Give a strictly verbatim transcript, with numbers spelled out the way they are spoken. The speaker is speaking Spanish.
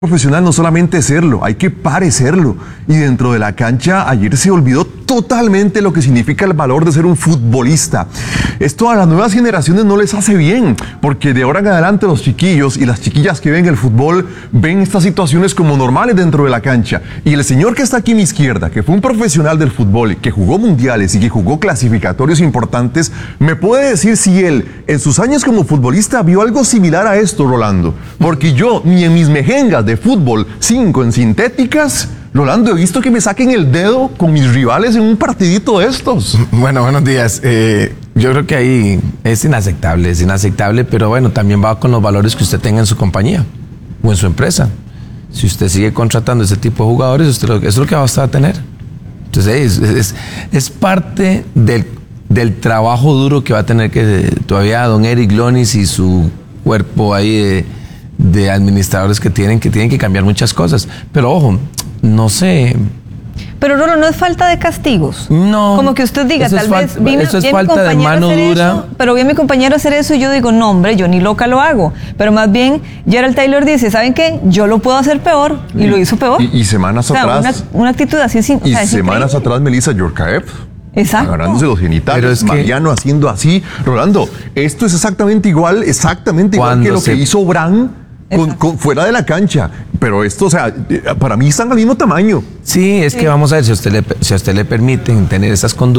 Profesional no solamente serlo, hay que parecerlo. Y dentro de la cancha ayer se olvidó totalmente lo que significa el valor de ser un futbolista. Esto a las nuevas generaciones no les hace bien, porque de ahora en adelante los chiquillos y las chiquillas que ven el fútbol ven estas situaciones como normales dentro de la cancha. Y el señor que está aquí a mi izquierda, que fue un profesional del fútbol, que jugó mundiales y que jugó clasificatorios importantes, me puede decir si él en sus años como futbolista vio algo similar a esto, Rolando. Porque yo ni en mis mejengas de fútbol cinco en sintéticas, Rolando, he visto que me saquen el dedo con mis rivales en un partidito de estos. Bueno, buenos días. Eh, yo creo que ahí es inaceptable, es inaceptable, pero bueno, también va con los valores que usted tenga en su compañía o en su empresa. Si usted sigue contratando ese tipo de jugadores, usted lo, eso es lo que va a estar a tener. Entonces, es, es, es parte del, del trabajo duro que va a tener que todavía don Eric Lonis y su cuerpo ahí de, de administradores que tienen, que tienen que cambiar muchas cosas. Pero ojo, no sé. Pero Rolo, no es falta de castigos. No. Como que usted diga, tal vez vi eso es falta de mano dura. Eso, pero vi a mi compañero hacer eso y yo digo, no, hombre, yo ni loca lo hago. Pero más bien, Gerald Taylor dice, ¿saben qué? Yo lo puedo hacer peor. Y, y lo hizo peor. Y, y semanas o sea, atrás. Una, una actitud así es, Y o sea, es semanas increíble. atrás, Melissa Yorkaev. Exacto. Agarrándose los genitales, Pero es que Mariano haciendo así. Rolando, esto es exactamente igual, exactamente igual Cuando que lo se- que hizo Bran con, con, fuera de la cancha. Pero esto, o sea, para mí están al mismo tamaño. Sí, es Sí. que vamos a ver, si a usted le, si a usted le permiten tener esas conductas.